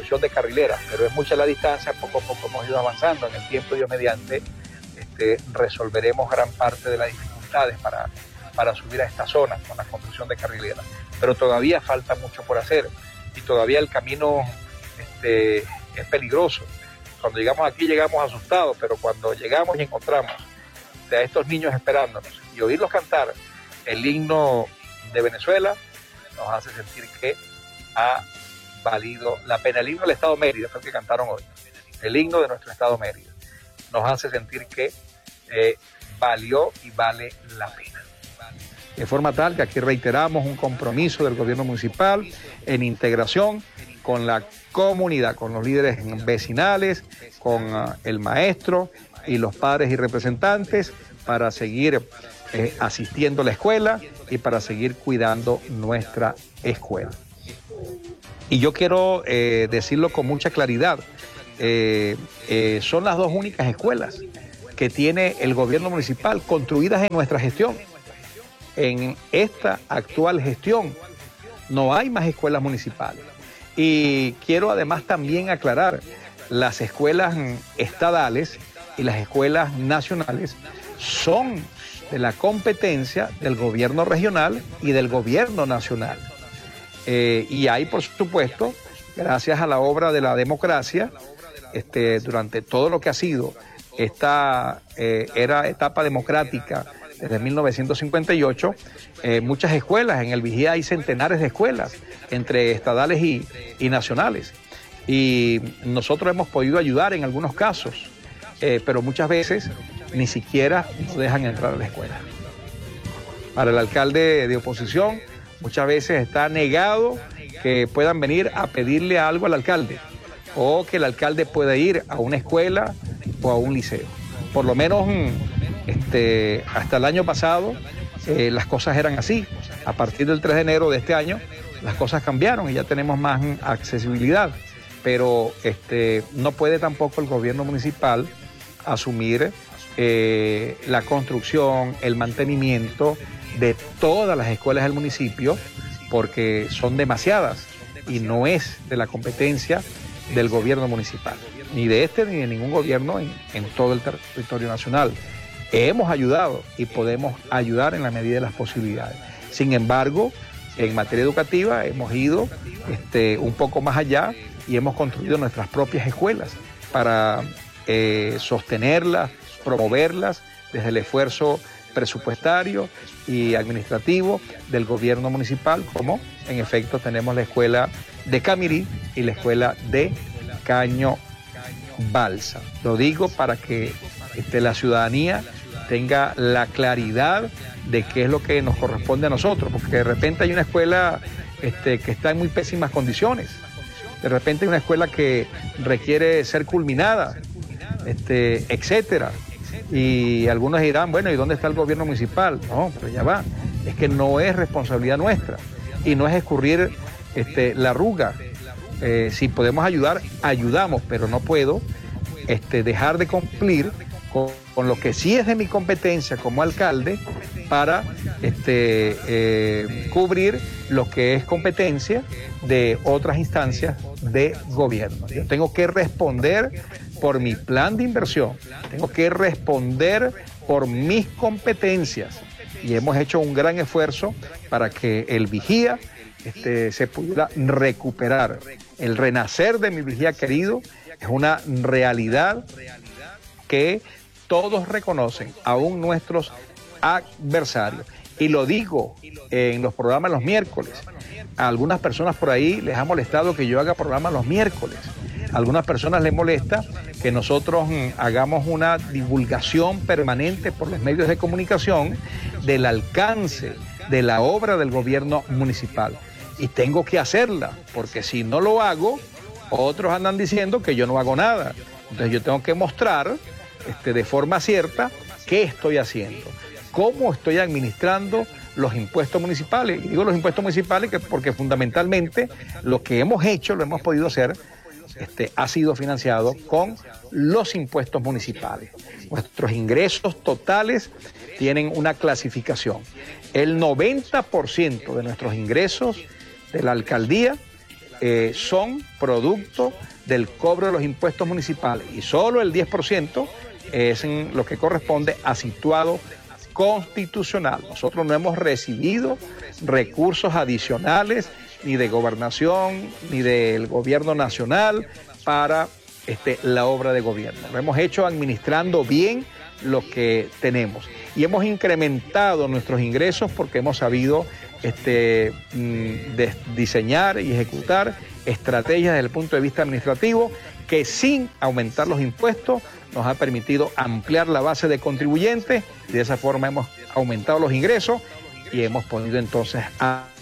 construcción de carrileras, pero es mucha la distancia, poco a poco hemos ido avanzando. En el tiempo, Dios mediante, resolveremos gran parte de las dificultades para subir a esta zona con la construcción de carrileras. Pero todavía falta mucho por hacer y todavía el camino es peligroso. Cuando llegamos aquí llegamos asustados, pero cuando llegamos y encontramos a estos niños esperándonos y oírlos cantar el himno de Venezuela, nos hace sentir que ha valido la pena. El himno del Estado Mérida fue el que cantaron hoy, el himno de nuestro Estado Mérida. Nos hace sentir que valió y vale la pena. De forma tal que aquí reiteramos un compromiso del gobierno municipal en integración con la comunidad, con los líderes vecinales, con el maestro y los padres y representantes para seguir asistiendo a la escuela y para seguir cuidando nuestra escuela. Y yo quiero decirlo con mucha claridad, son las dos únicas escuelas que tiene el gobierno municipal construidas en nuestra gestión. En esta actual gestión no hay más escuelas municipales. Y quiero además también aclarar, las escuelas estadales y las escuelas nacionales son de la competencia del gobierno regional y del gobierno nacional. Y hay, por supuesto, gracias a la obra de la democracia, durante todo lo que ha sido esta era etapa democrática desde 1958, muchas escuelas, en el Vigía hay centenares de escuelas, entre estadales y nacionales. Y nosotros hemos podido ayudar en algunos casos, pero muchas veces ni siquiera nos dejan entrar a la escuela. Para el alcalde de oposición, muchas veces está negado que puedan venir a pedirle algo al alcalde o que el alcalde pueda ir a una escuela o a un liceo. Por lo menos hasta el año pasado las cosas eran así. A partir del 3 de enero de este año las cosas cambiaron y ya tenemos más accesibilidad. Pero no puede tampoco el gobierno municipal asumir la construcción, el mantenimiento de todas las escuelas del municipio, porque son demasiadas y no es de la competencia del gobierno municipal, ni de ni de ningún gobierno en todo el territorio nacional. Hemos ayudado y podemos ayudar en la medida de las posibilidades. Sin embargo, en materia educativa hemos ido un poco más allá y hemos construido nuestras propias escuelas para sostenerlas, promoverlas desde el esfuerzo presupuestario y administrativo del gobierno municipal, como en efecto tenemos la escuela de Camirí y la escuela de Caño Balsa. Lo digo para que la ciudadanía tenga la claridad de qué es lo que nos corresponde a nosotros, porque de repente hay una escuela que está en muy pésimas condiciones, de repente hay una escuela que requiere ser culminada, etcétera. Y algunos dirán, bueno, ¿y dónde está el gobierno municipal? No, pero ya va, es que no es responsabilidad nuestra y no es escurrir la arruga. Si podemos ayudar, ayudamos, pero no puedo dejar de cumplir con lo que sí es de mi competencia como alcalde para cubrir lo que es competencia de otras instancias de gobierno. Yo tengo que responder por mi plan de inversión, tengo que responder por mis competencias y hemos hecho un gran esfuerzo para que el Vigía se pudiera recuperar. El renacer de mi Vigía querido es una realidad que todos reconocen, aún nuestros adversarios. Y lo digo en los programas los miércoles. A algunas personas por ahí les ha molestado que yo haga programas los miércoles. A algunas personas les molesta que nosotros hagamos una divulgación permanente por los medios de comunicación del alcance de la obra del gobierno municipal. Y tengo que hacerla, porque si no lo hago, otros andan diciendo que yo no hago nada. Entonces yo tengo que mostrar de forma cierta qué estoy haciendo, cómo estoy administrando los impuestos municipales. Y digo los impuestos municipales porque fundamentalmente lo que hemos hecho, lo hemos podido hacer, ha sido financiado con los impuestos municipales. Nuestros ingresos totales tienen una clasificación. El 90% de nuestros ingresos de la alcaldía son producto del cobro de los impuestos municipales y solo el 10% es en lo que corresponde a situado constitucional. Nosotros no hemos recibido recursos adicionales ni de gobernación ni del gobierno nacional para la obra de gobierno. Lo hemos hecho administrando bien lo que tenemos y hemos incrementado nuestros ingresos porque hemos sabido diseñar y ejecutar estrategias desde el punto de vista administrativo que sin aumentar los impuestos nos ha permitido ampliar la base de contribuyentes y de esa forma hemos aumentado los ingresos y hemos podido entonces